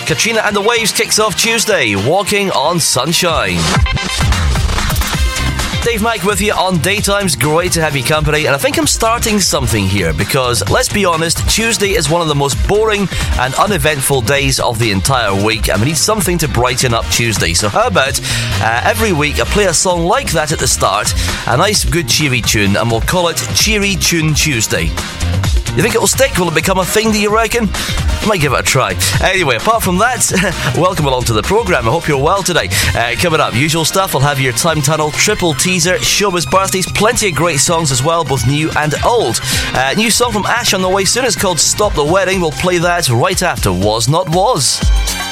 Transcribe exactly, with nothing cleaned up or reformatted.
Katrina and the Waves kicks off Tuesday, Walking on Sunshine. Dave Mack with you on Daytimes. Great to have you company, and I think I'm starting something here because, let's be honest, Tuesday is one of the most boring and uneventful days of the entire week, and we need something to brighten up Tuesday. So how about uh, every week I play a song like that at the start, a nice good cheery tune, and we'll call it Cheery Tune Tuesday. You think it'll stick? Will it become a thing, do you reckon? I might give it a try. Anyway, apart from that, welcome along to the programme. I hope you're well today. Uh, coming up, usual stuff. I'll have your Time Tunnel triple teaser, showbiz birthdays, plenty of great songs as well, both new and old. Uh, new song from Ash on the way soon. It's called Stop the Wedding. We'll play that right after Was Not Was.